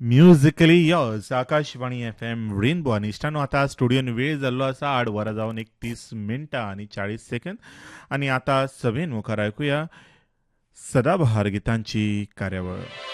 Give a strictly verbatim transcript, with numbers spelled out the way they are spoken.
Musically यॉर्स Akashvani F M rainbow आणि इष्टानो आता स्टुडिओन वेळ जाल्लो आसा आठ वरां जावन एकतीस मिनटां आणि चाळीस सेकंद आणि आता सभेन मुखार ऐकूया सदाबहार गीतांची कार्यावळ.